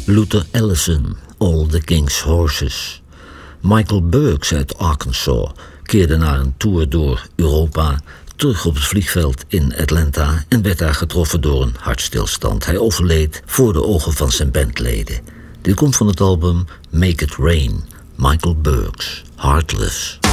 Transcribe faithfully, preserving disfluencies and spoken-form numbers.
Luther Allison, All the King's Horses. Michael Burks uit Arkansas keerde na een tour door Europa terug op het vliegveld in Atlanta en werd daar getroffen door een hartstilstand. Hij overleed voor de ogen van zijn bandleden. Dit komt van het album Make It Rain, Michael Burks, Heartless.